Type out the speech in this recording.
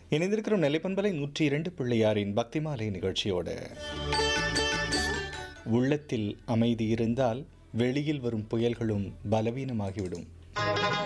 இணைந்திருக்கிறோம் நெல்லைப்பண்பலை 102.6 பக்திமாலை நிகழ்ச்சியோடு. உள்ளத்தில் அமைதி இருந்தால் வெளியில் வரும் புயல்களும் பலவீனமாகிவிடும்.